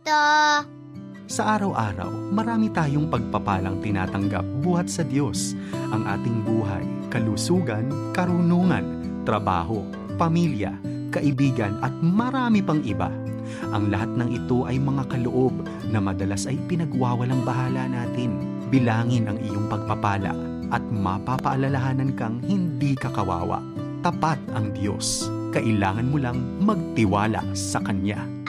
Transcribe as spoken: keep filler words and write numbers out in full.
Tito. Sa araw-araw, marami tayong pagpapalang tinatanggap buhat sa Diyos. Ang ating buhay, kalusugan, karunungan, trabaho, pamilya, kaibigan at marami pang iba. Ang lahat ng ito ay mga kaloob na madalas ay pinagwawalang bahala natin. Bilangin ang iyong pagpapala at mapapaalalahanan kang hindi ka kawawa. Tapat ang Diyos. Kailangan mo lang magtiwala sa Kanya.